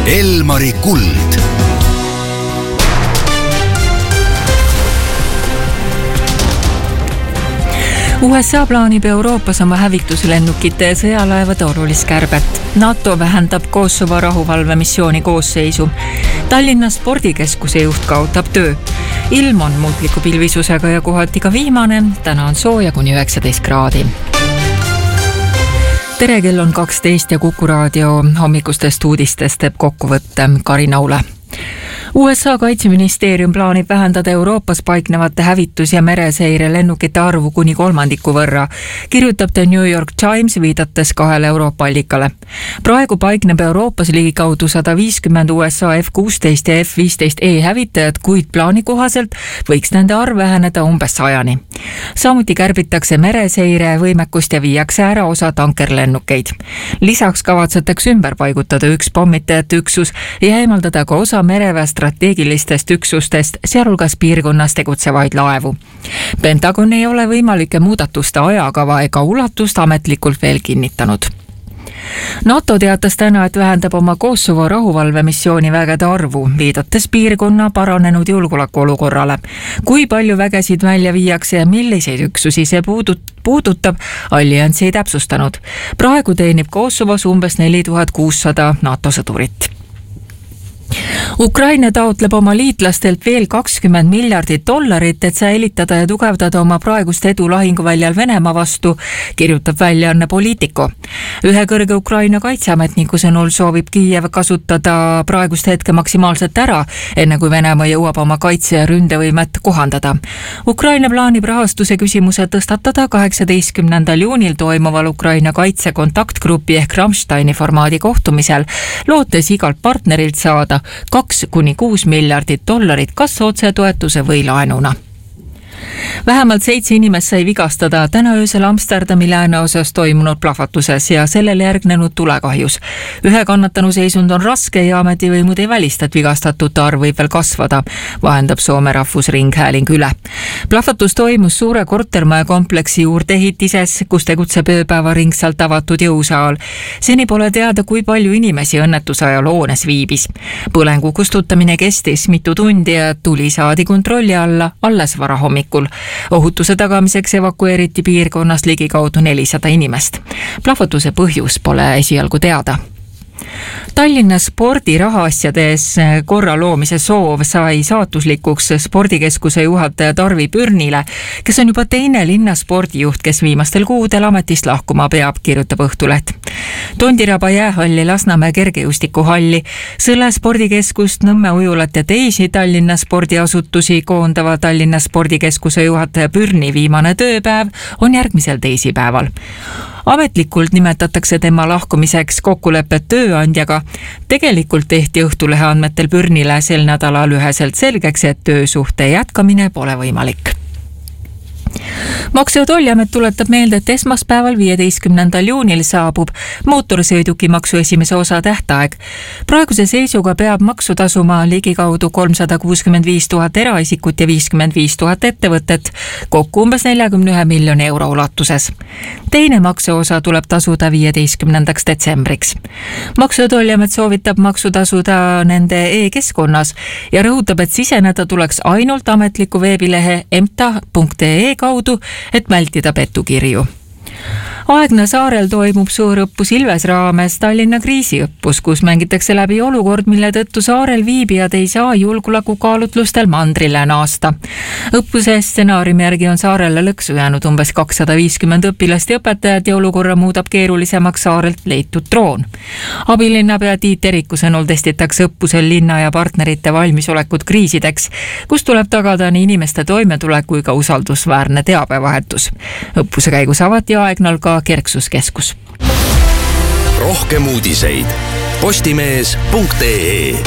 Elmari kuld. USA plaanib Euroopas oma hävituslennukite ja sõjalaevade olulist kärbet. NATO vähendab Kosovo rahuvalvemissiooni koosseisu. Tallinna spordikeskuse juht kaotab töö. Ilm on muutliku pilvisusega ja kohati ka vihmane. Täna on sooja kuni 19 kraadi. Tere, kell on 12 ja Kuku raadio hommikustest uudistest teeb kokkuvõtte Karina Ule. USA kaitseministeerium plaanib vähendada Euroopas paiknevate hävitus- ja mereseire lennukite arvu kuni 3% võrra, kirjutab The New York Times viidates 2 Euroopa allikale. Praegu paikneb Euroopas ligikaudu 150 USA F-16 ja F-15E hävitajad, kuid plaani kohaselt võiks nende arv väheneda umbes 100-ni. Samuti kärbitakse mereseire võimekust ja viiakse ära osa tankerlennukeid. Lisaks kavatsetakse ümber paigutada üks pommitajate üksus ja eemaldada ka osa mereväe strateegilistest üksustest, sealhulgas piirkonnas tegutsevaid laevu. Pentagon ei ole võimalike muudatuste ajakava ega ulatust ametlikult veel kinnitanud. NATO teatas täna, et vähendab oma Kosovo rahuvalvemissiooni vägede arvu, viidates piirkonna paranenud julgeolekuolukorrale. Kui palju vägesid välja viiakse ja milliseid üksusi see puudutab, alliansi ei täpsustanud. Praegu teenib Kosovos umbes 4600 NATO sõdurit. Ukraina taotleb oma liitlastelt veel $20 miljardit, et säilitada ja tugevdada oma praegust edu lahinguväljal Venemaa vastu, kirjutab väljaanne Politico. Ühe kõrge Ukraina kaitseametniku sõnul soovib Kiiev kasutada praegust hetke maksimaalselt ära, enne kui Venemaa jõuab oma kaitse- ja ründevõimet kohandada. Ukraina plaanib rahastuse küsimuse tõstatada 18. juunil toimuval Ukraina kaitse kontaktgrupi ehk Rammsteini formaadi kohtumisel, lootes igalt partnerilt saada $2–6 miljardit, kas otsetoetuse või laenuna. Vähemalt 7 inimest sai vigastada täna öösel Amsterdami lääneosas toimunud plahvatuses ja sellele järgnenud tulekahjus. Ühe kannatanu seisund on raske ja ametivõimud ei välista, et vigastatute arv võib veel kasvada, vahendab Soome Rahvusringhääling üle. Plahvatus toimus suure kortermaja kompleksi juurdeehitises, kus tegutseb ööpäevaringselt avatud jõusaal. Seni pole teada, kui palju inimesi õnnetuse ajal hoones viibis. Põlengu kustutamine kestis mitu tundi ja tuli saadi kontrolli alla alles varahommikul. Ohutuse tagamiseks evakueeriti piirkonnast ligikaudu 400 inimest. Plahvatuse põhjus pole esialgu teada. Tallinna spordi rahaasjades korra loomise soov sai saatuslikuks spordikeskuse juhataja Tarvi Pürnile, kes on juba teine linna spordijuht, kes viimastel kuudel ametist lahkuma peab, kirjutab Õhtuleht. Tondiraba jäähalli, Lasnamäe kergejõustikuhalli, Sõle spordikeskust, Nõmme ujulat ja teisi Tallinna spordiasutusi koondava Tallinna spordikeskuse juhataja Pürni viimane tööpäev on järgmisel teisipäeval. Ametlikult nimetatakse tema lahkumiseks kokkulepet tööandjaga. Tegelikult tehti Õhtulehe andmetel Pürnile sel nädalal üheselt selgeks, et töösuhte jätkamine pole võimalik. Maksu- ja Tolliamet tuletab meelde, et esmaspäeval 15. juunil saabub mootorsõidukimaksu esimese osa tähtaeg. Praeguse seisuga peab maksu tasuma ligikaudu 365 000 eraisikut ja 55 000 ettevõtet, kokku umbes 41 miljoni euro ulatuses. Teine maksuosa tuleb tasuda 15. detsembriks. Maksu- ja Tolliamet soovitab maksu tasuda nende e-keskkonnas ja rõhutab, et siseneda tuleks ainult ametliku veebilehe emta.ee kaudu, et vältida pettukirju. Aegna saarel toimub suurõppus Ilves raames Tallinna kriisiõppus, kus mängitakse läbi olukord, mille tõttu saarel viibijad ei saa julgeolekukaalutlustel mandrile naasta. Õppuse stsenaariumi järgi on saarele lõksu jäänud umbes 250 õpilast ja õpetajat ja olukorra muudab keerulisemaks saarelt leitud droon. Abilinnapea Tiit Eriku sõnul testitakse õppusel linna ja partnerite valmisolekut kriisideks, kus tuleb tagada nii inimeste toimetulek kui ka usaldusväärne teabevahetus. Õppuse käigus avati Aegnal ka kerksuskeskus. Rohkem uudiseid postimees.ee.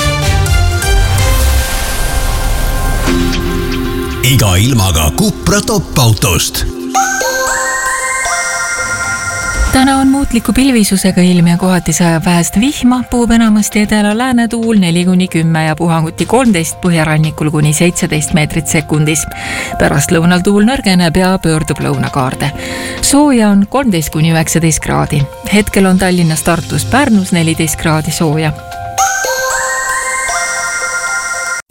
Iga ilmaga Cupra top-autost. Täna on muutliku pilvisusega ilm ja kohati sajab vähest vihma, puhub enamasti edela-lääne tuul 4–10 ja puhanguti 13, põhjarannikul kuni 17 meetrit sekundis. Pärast lõunal tuul nõrgeneb ja pöördub lõunakaarde. Sooja on 13–19 kraadi. Hetkel on Tallinnas, Tartus, Pärnus 14 kraadi sooja.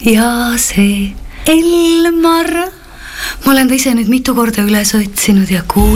ja see Elmar. Ma olen ta ise nüüd mitu korda üles otsinud ja